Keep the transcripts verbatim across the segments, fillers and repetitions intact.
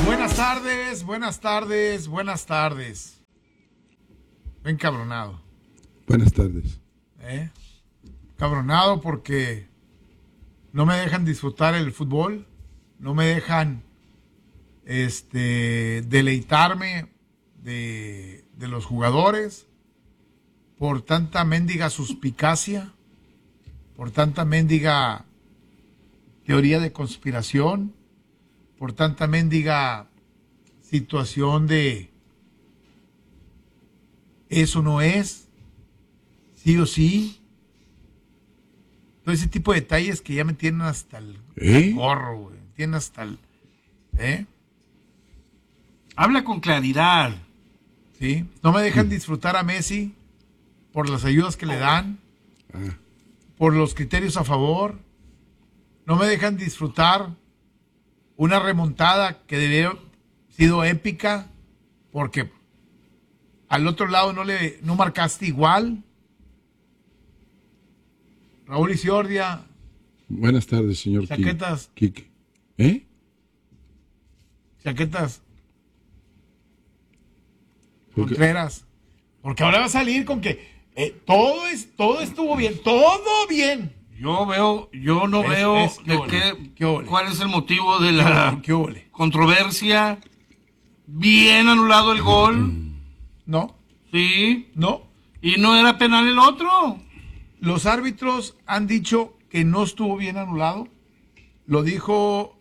Buenas tardes, buenas tardes, buenas tardes. Ven cabronado. Buenas tardes. ¿Eh? Cabronado porque no me dejan disfrutar el fútbol, no me dejan este, deleitarme de, de los jugadores por tanta mendiga suspicacia, por tanta mendiga teoría de conspiración, por tanta mendiga situación de eso no es, sí o sí. Todo ese tipo de detalles que ya me tienen hasta el ¿Eh? gorro, güey. Me tienen hasta el... ¿Eh? Habla con claridad. ¿Sí? No me dejan disfrutar a Messi por las ayudas que le dan, Ah, por los criterios a favor. No me dejan disfrutar una remontada que debió haber sido épica porque al otro lado no le no marcaste igual. Raúl Isiordia, buenas tardes, señor Chaquetas. Quique. ¿Eh? Chaquetas, ¿Por qué? Contreras, porque ahora va a salir con que eh, todo es todo estuvo bien, todo bien. Yo veo, yo no Es- veo es- ¿qué de ole? qué, ¿Qué ole? cuál es el motivo de la ¿Qué ole? controversia. Bien anulado el gol, No, sí, no. y no era penal el otro. Los árbitros han dicho que no estuvo bien anulado. Lo dijo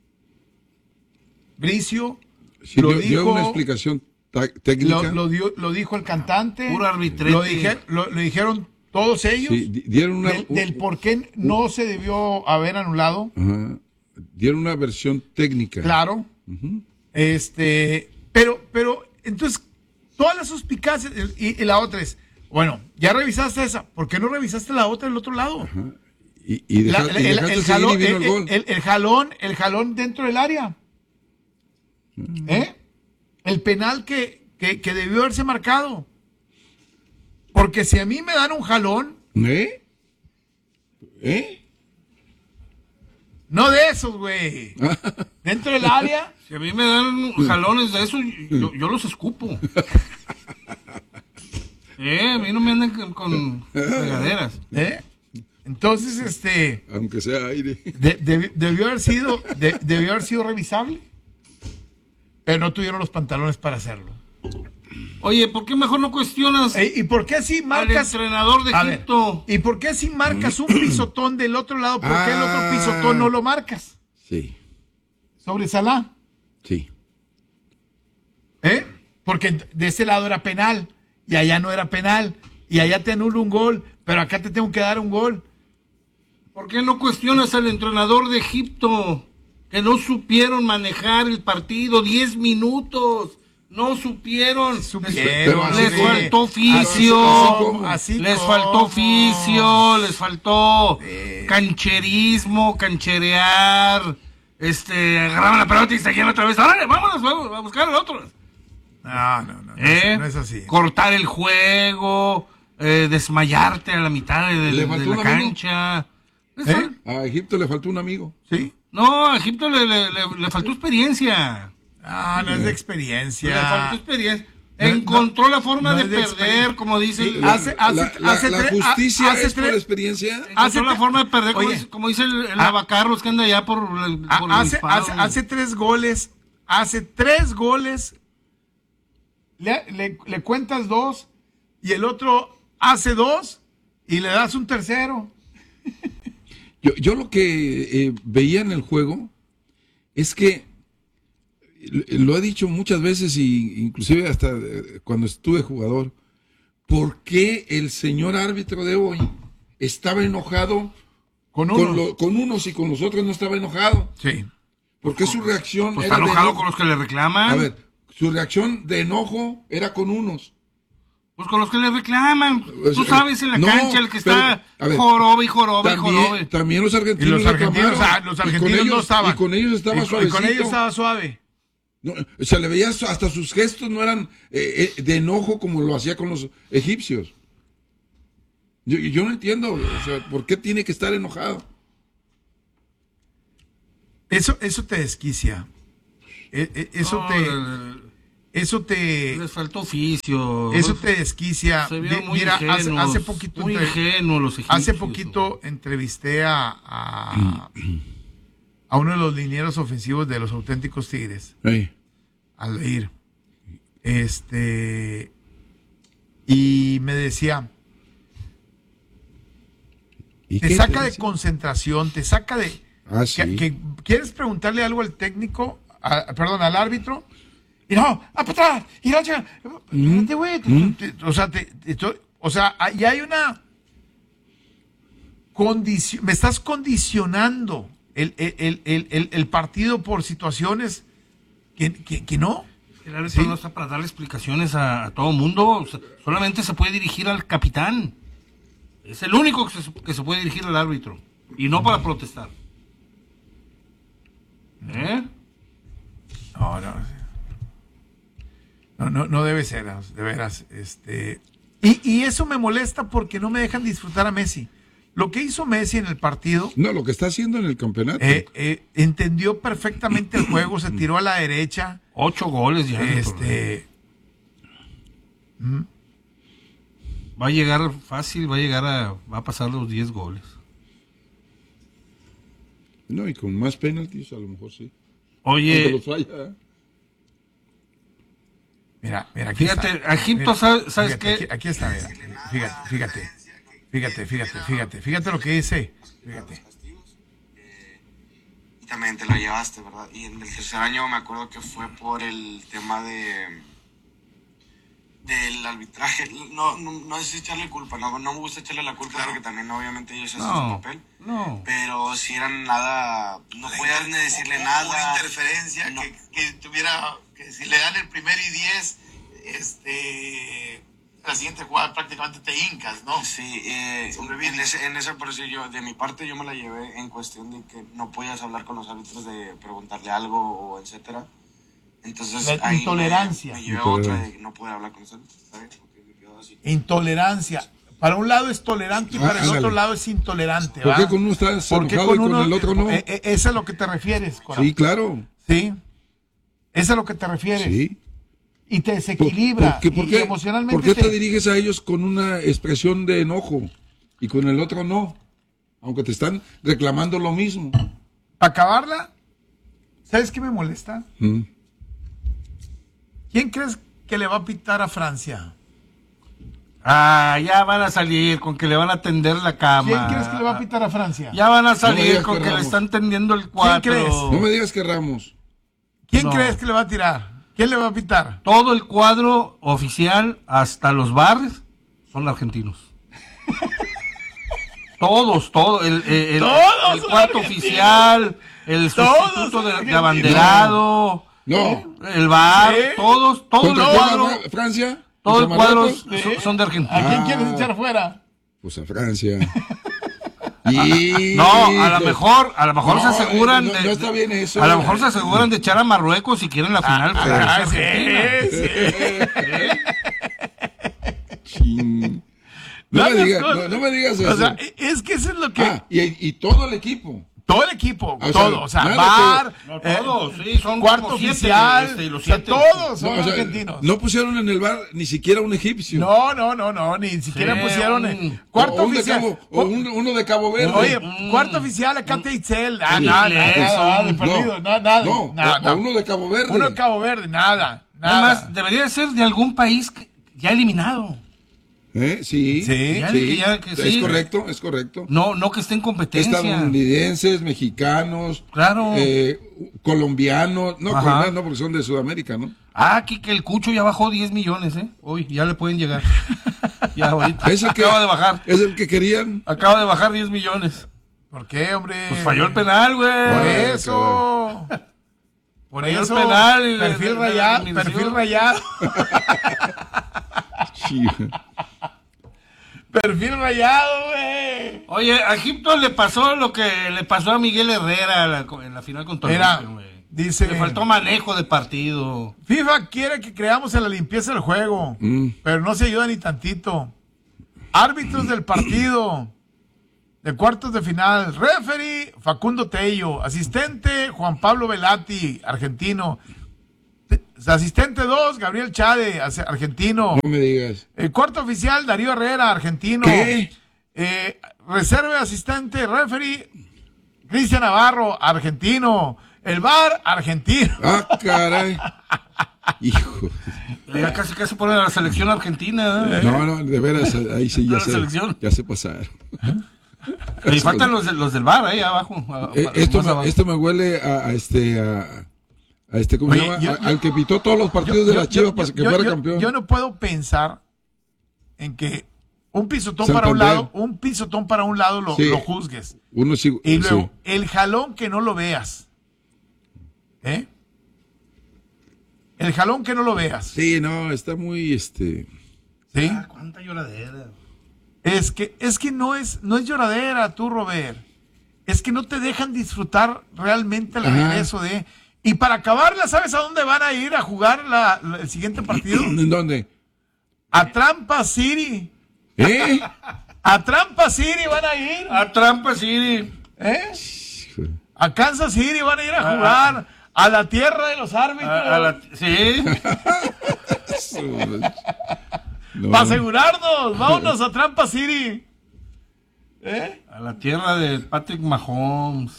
Bricio. Sí, lo dio, dio dijo, una explicación ta- técnica. lo, lo dio- lo dijo el cantante. Puro arbitrete. Lo, dije- lo- lo dijeron todos ellos. Sí, di- dieron una, del, un- del por qué no se debió haber anulado. ajá, dieron una versión técnica. Claro. Este, pero, pero, entonces, todas las suspicacias, y, y la otra es, bueno, ya revisaste esa, ¿por qué no revisaste la otra del otro lado? Ajá. Y, y, deja- La- y el, dejaste el seguir jalón, y vino el, el gol. el- el jalón, el jalón dentro del área. ¿Eh? El penal que, que, que debió haberse marcado. Porque si a mí me dan un jalón, ¿Eh? ¿Eh? no de esos, güey. Dentro del área, Si a mí me dan jalones de eso, yo, yo los escupo. Eh, a mí no me andan con, con regaderas. ¿eh? Entonces, este, Aunque sea aire. de- de- debió haber sido, de- debió haber sido revisable. Pero no tuvieron los pantalones para hacerlo. Oye, ¿por qué mejor no cuestionas Ey, ¿Y por qué si al marcas... entrenador de A ver, Egipto? ¿y por qué si marcas un pisotón del otro lado, por qué el otro Ah. pisotón no lo marcas? Sí, Sobre Salah, sí. ¿eh? Porque de ese lado era penal, y allá no era penal, y allá te anulo un gol, pero acá te tengo que dar un gol. ¿Por qué no cuestionas al entrenador de Egipto? Que no supieron manejar el partido, diez minutos, no supieron. Supieron, les, les así- faltó así- oficio, así como- así les como. faltó oficio, les faltó Sí. cancherismo, cancherear, este, agarraban la pelota y seguían otra vez, órale, vámonos, vamos a buscar al otro. No, no, no, no, ¿Eh? es, no es así. Cortar el juego, eh, desmayarte a la mitad de, de- Le de faltó la un amigo. cancha. ¿Eh? A Egipto le faltó un amigo. ¿Sí? No, a Egipto le, le- le- le faltó experiencia. Ah, no es de Le experiencia. faltó experiencia. No, Encontró la forma no de es de perder, experiencia. como dice el, La, Hace- hace- la- la- hace la tres- justicia hace es por tres- experiencia. encontró hace la tre- forma de perder, como, Oye. dice, como dice el, el Ah. Lavacarros que anda allá por, el- Ah, por el hace, obispado. hace, hace tres goles, hace tres goles, le, le- le cuentas dos y el otro hace dos y le das un tercero. Yo, yo lo que eh, veía en el juego es que eh, lo he dicho muchas veces y inclusive hasta eh, cuando estuve jugador, ¿por qué el señor árbitro de hoy estaba enojado Con uno. con, lo- con unos y con los otros no estaba enojado? Sí. ¿Por qué su reacción Pues era está de enojado enojo? con los que le reclaman. A ver, su reacción de enojo era con unos. Pues con los que le reclaman. Pues, Tú sabes en la no, cancha el que está pero, a ver, jorobe y jorobe y jorobe. También, también los argentinos. Y los argentinos, reclamaron, ah, los y con argentinos ellos- no estaban. Y con ellos estaba Y con- y suavecito. con ellos estaba suave. No, se le veía su- hasta sus gestos no eran eh, eh, de enojo como lo hacía con los egipcios. Yo, yo no entiendo, o sea, ¿por qué tiene que estar enojado? Eso, eso te desquicia. E- e- eso No, te, el- eso te, les faltó oficio. eso te desquicia. Se De- vieron muy mira, hace, ingenuos, hace poquito, muy entre- ingenuos los egipcios. hace poquito entrevisté a, a, a uno de los linieros ofensivos de los auténticos Tigres, Ey. al ir, este, y me decía, ¿Y te qué saca te de dice? concentración, te saca de, Ah, sí. que, que quieres preguntarle algo al técnico, a- perdón, al árbitro, y no, ¡ah, para atrás! Y no, chica, espérate, güey, te- te- o sea, te- te- te- o sea, ya hay una condición, me estás condicionando el, el, el, el, el- el partido por situaciones que, que, que no. El árbitro Sí. no está para darle explicaciones a, a todo mundo. O sea, solamente se puede dirigir al capitán. Es el único que se, que se puede dirigir al árbitro. Y no para protestar. ¿Eh? No, no. No, no, no debe ser, de veras. Este, y, y eso me molesta porque no me dejan disfrutar a Messi. Lo que hizo Messi en el partido, No, lo que está haciendo en el campeonato. eh, eh, entendió perfectamente el juego, se tiró a la derecha. Ocho goles ya. en el torneo. Este, Va a llegar fácil, va a llegar a, va a pasar los diez goles. No, y con más penaltis a lo mejor sí. Aunque Oye, los falla, ¿eh? mira, mira, aquí fíjate, está. Egipto, Mira, ¿sabes, sabes fíjate, qué? Aquí, aquí está, mira. Fíjate, fíjate. Fíjate, fíjate, fíjate. Fíjate lo que dice. Fíjate. Y también te lo llevaste, ¿verdad? Y en el tercer año me acuerdo que fue por el tema de del arbitraje. No, no, no es echarle culpa, no, no me gusta echarle la culpa porque también obviamente ellos hacen No, su papel. no. Pero si eran nada, no podías ni decirle Hubo nada. Una interferencia No. que, que tuviera, que si le dan el primero y diez, este, la siguiente jugada prácticamente te hincas, ¿no? Sí, eh, en, ese, en esa por eso yo, de mi parte yo me la llevé en cuestión de que no podías hablar con los árbitros de preguntarle algo o etcétera. Entonces La ahí intolerancia. Me, me llevé Intolerancia. otra de que no poder hablar con los árbitros, ¿sabes? Porque me quedó así. Intolerancia. Para un lado es tolerante y Ah, para el ándale. otro lado es intolerante. ¿Por ¿va? qué con uno estás ¿Por qué enojado y con uno- el otro no? Eh, eh, ¿Es a lo que te refieres, Cora? Sí, claro. ¿Sí? ¿Es a lo que te refieres? Sí. Y te ¿Por, desequilibra. por qué, por y qué- emocionalmente por qué te te- diriges a ellos con una expresión de enojo y con el otro no? Aunque te están reclamando lo mismo. Para acabarla, ¿sabes qué me molesta? Mm. ¿Quién crees que le va a pitar a Francia? Ah, ya van a salir con que le van a tender la cama. ¿Quién crees que le va a pitar a Francia? Ya van a No me salir digas con que que le Ramos. están tendiendo el cuatro. crees? No me digas que Ramos. ¿Quién No. crees que le va a tirar? ¿Quién le va a pitar? Todo el cuadro oficial, hasta los bares, son argentinos. Todos, todo, el, el, el, Todos el son cuarto argentinos. oficial, el Todos sustituto son de, de argentinos. abanderado, No. el bar, ¿Sí? todos, todo el ¿Contra quién cuadro, va Francia? todo el ¿Contra cuadro Marruecos? son, son de ¿A Argentina. quién Ah. quieres echar fuera? Pues a Francia. Y... No, a lo mejor, a lo mejor No, se aseguran no, de, no está bien eso. a lo mejor se aseguran de echar a Marruecos si quieren la final. frente a Ah, sí, Argentina. sí. Chin. No, me Varias digas, cosas. no, no me digas eso. O sea, es que eso es lo que... Ah, y, y todo el equipo. todo el equipo, Ah, o sea, todo. O sea, nada bar, No, eh, todos, sí, son cuarto como siete, oficial, este, y los o sea, siete. todos son No, o sea, argentinos. no pusieron en el bar ni siquiera un egipcio. No, no, no, no, ni siquiera Sí, pusieron un- eh, O- cuarto o un de oficial. Cabo- o un- uno de Cabo Verde. Oye, Mm. cuarto oficial, acá te Itzel. Ah, Sí. nada, Inglés, nada, nada, de un- perdido, no, nada, nada. no, nada, o- nada. o uno de Cabo Verde. Uno de Cabo Verde, nada, nada. Además, debería ser de algún país que- ya eliminado. ¿Eh? Sí, Sí. Ya de que ya- que es sí. correcto, es correcto. No, no que esté en competencia. Estadounidenses, mexicanos, Claro. eh, colombianos, no, Ajá. colombianos no, porque son de Sudamérica, ¿no? Ah, aquí que el Cucho ya bajó diez millones, ¿eh? Hoy ya le pueden llegar. Ya ahorita. Es el que, Acaba de bajar. es el que querían. Acaba de bajar diez millones. ¿Por qué, hombre? Pues falló el penal, güey. Por Eh, eso. Por Falló el eso. penal y le- perfil le- le- rayado, le- perfil rayado. Sí. Perfil rayado, güey. Oye, a Egipto le pasó lo que le pasó a Miguel Herrera en la, en la final con Mira, Toluca, güey. dice- Le faltó manejo de partido. FIFA quiere que creamos en la limpieza del juego, Mm. pero no se ayuda ni tantito. Árbitros del partido de cuartos de final. Referee, Facundo Tello. Asistente, Juan Pablo Velati, argentino. asistente dos, Gabriel Chade, as- argentino. No me digas. El cuarto oficial, Darío Herrera, argentino. ¿Qué? Eh, reserva asistente, referee, Cristian Navarro, argentino. El V A R, argentino. Ah, caray. Hijo. Ya casi casi ponen a la selección argentina. ¿eh? No, no, de veras, ahí sí ya La se, selección. ya se pasaron. Y faltan los, de- los del bar ahí abajo. a- Eh, a- esto, más me, abajo. esto me huele a, a este a, a este ¿cómo se Oye, llama? yo- A- yo- al que pitó todos los partidos de Yo- la yo- Chivas yo- para que yo- fuera yo- campeón. Yo no puedo pensar en que un pisotón para un Santander. lado, un pisotón para un lado lo, Sí. lo juzgues. Uno sí, Y luego, sí. el jalón que no lo veas. ¿Eh? El jalón que no lo veas. Sí, no, está muy este ¿Sí? Ah, cuánta lloradera. Es que, es que no es, no es lloradera, tú, Robert. Es que no te dejan disfrutar realmente el Ajá. regreso de. Y para acabarla, ¿sabes a dónde van a ir a jugar la- la- el siguiente partido? ¿En dónde? A Trampa City. ¿Eh? A Trampa City van a ir. A Trampa City. ¿Eh? A Kansas City van a ir a jugar. A la tierra de los árbitros. A, a la, sí. No. Para asegurarnos. Vámonos a Trampa City. ¿Eh? A la tierra de Patrick Mahomes.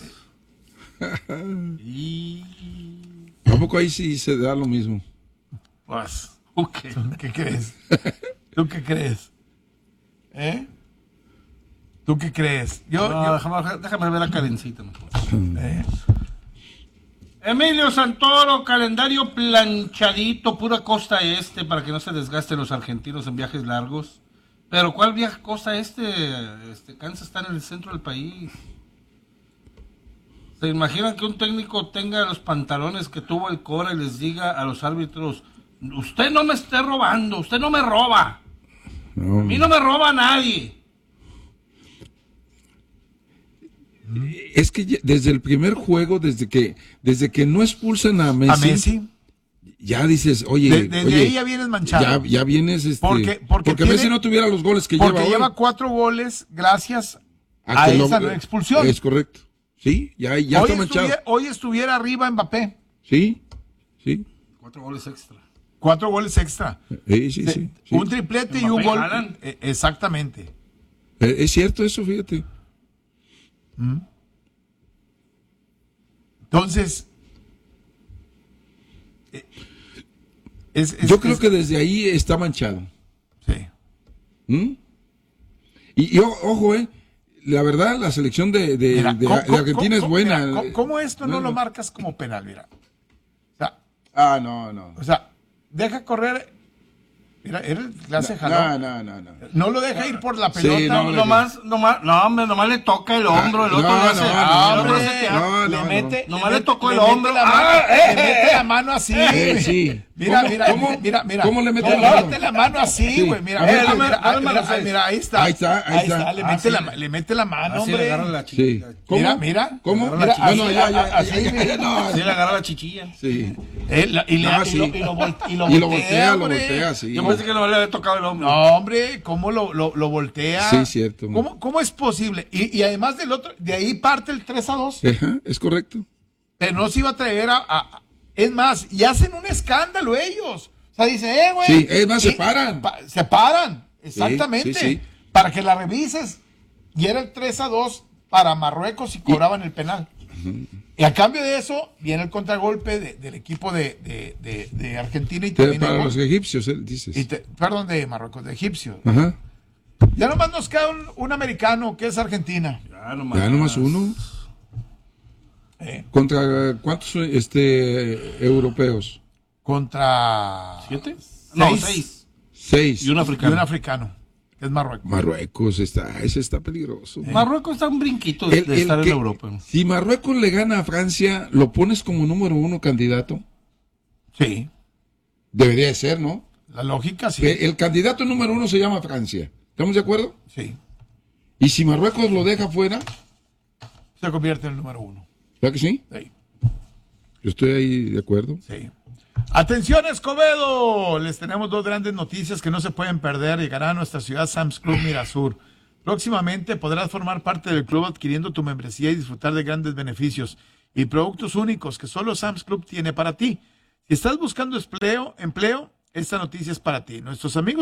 Y... ¿A poco ahí sí se da lo mismo? Pues, Ok. ¿qué crees? ¿Tú qué crees? ¿Eh? ¿Tú qué crees? Yo, No, yo- déjame, déjame ver la cadencita mejor. ¿eh? Emilio Santoro, calendario planchadito, pura costa este, para que no se desgasten los argentinos en viajes largos. Pero ¿cuál viaje costa este? Este Kansas está en el centro del país. ¿Se imaginan que un técnico tenga los pantalones que tuvo el Cora y les diga a los árbitros, usted no me esté robando, usted no me roba, No. a mí no me roba nadie? Es que ya- desde el primer juego, desde que desde que no expulsan a Messi, A Messi. ya dices, oye, De- desde oye, ahí ya vienes manchado. ya, ya vienes este, Porque- porque Messi tiene- no tuviera los goles que Porque lleva lleva ahora. cuatro goles gracias a, que lo- esa no expulsión. Es correcto. Sí, ya, ya hoy, está manchado. estuviera, hoy estuviera arriba Mbappé. Sí, sí. Cuatro goles extra. Cuatro goles extra. Sí, sí, De- sí, sí. Un triplete y un Mbappé, gol. Haaland. Eh, Exactamente. Eh, Es cierto eso, fíjate. Entonces, eh, es, es- Yo creo es- que desde ahí está manchado. sí. ¿Mm? Y, y o- ojo, eh, la verdad, la selección de, de- Mira, de- ¿cómo- de Argentina cómo- es buena. mira, ¿cómo, cómo esto no Bueno. lo marcas como penal? Mira. O sea, Ah, no, no. o sea, deja correr. Mira, era el clase No, jalón. no, no, no. No lo deja ir por la Sí, pelota. no, Nomás, nomás, no, hombre, nomás le toca el hombro, el Ah, otro no, le hace, no, el no, otro hombre, hace no, teatro. le no, mete, no. Nomás le mete- tocó el mete hombro. la mano, Ah, le mete la mano así. Eh, sí. Mira, ¿Cómo- mira, cómo- mira, mira. cómo le mete Le la mano? mete la mano así, Sí. güey. Mira, A ver, mira, dame- mira, dame mira, mano ahí, seis. mira, ahí está. Ahí está, ahí está. Le Ah, mete sí. la, le mete la mano, Así le hombre. agarra la Sí. chiquilla. ¿Cómo? Mira, mira. ¿Cómo? Agarra Mira, la Bueno, así, ya, ya, así, ya, ya, ya, no. Así le agarra la chichilla. Sí. Eh, la- y, le- Ah, y sí. lo, y lo vol- y lo Y lo voltea, voltea, lo hombre. voltea, sí. Yo pensé que no le había tocado el hombro. No, hombre, ¿cómo lo, lo, lo voltea? Sí, cierto. ¿Cómo, cómo es posible? Y, y además del otro, de ahí parte el tres a dos. Ajá, es correcto. Pero no se iba a traer a, a- es más, y hacen un escándalo ellos. O sea, dice, eh, güey. Sí, es más, se Y- paran. pa- se paran, exactamente. sí, sí. Para que la revises. Y era el tres a dos para Marruecos y cobraban el penal. Y a cambio de eso, viene el contragolpe de- del equipo de, de- de- de Argentina y Pero termina para el los gol. egipcios, eh, dices. Y te- perdón, de Marruecos, de egipcio. Ajá. Ya nomás nos queda un, un americano que es Argentina. Ya nomás. Ya nomás uno. Eh, ¿Contra cuántos este, europeos? contra ¿Siete? No, Seis. seis. Seis. Y un y africano. un africano, que es Marruecos. Marruecos está, ese está peligroso. Marruecos está un brinquito de, El- de el estar que- en Europa. Si Marruecos le gana a Francia, ¿lo pones como número uno candidato? Sí, Debería de ser, ¿no? la lógica sí. El, el candidato número uno se llama Francia. ¿Estamos de acuerdo? Sí, Y si Marruecos lo deja fuera, se convierte en el número uno. ¿verdad que sí? Sí, Yo estoy ahí de acuerdo. sí. Atención, Escobedo. Les tenemos dos grandes noticias que no se pueden perder. Llegará a nuestra ciudad Sam's Club Mirasur. Próximamente podrás formar parte del club adquiriendo tu membresía y disfrutar de grandes beneficios y productos únicos que solo Sam's Club tiene para ti. Si estás buscando empleo, empleo, esta noticia es para ti. Nuestros amigos